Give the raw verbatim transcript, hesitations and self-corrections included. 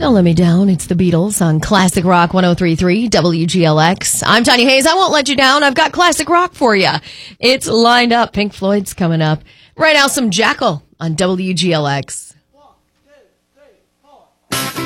Don't Let Me Down. It's the Beatles on Classic Rock one oh three point three W G L X. I'm Tanya Hayes. I won't let you down. I've got classic rock for you. It's lined up. Pink Floyd's coming up. Right now, some Jackal on W G L X.